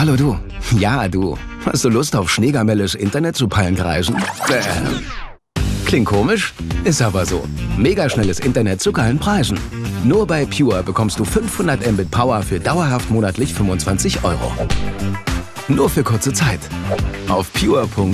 Hallo du. Ja, du. Hast du Lust auf schneegamelles Internet zu Palmkreisen? Klingt komisch? Ist aber so. Mega schnelles Internet zu geilen Preisen. Nur bei Pure bekommst du 500 Mbit Power für dauerhaft monatlich 25 €. Nur für kurze Zeit. Auf pure.de.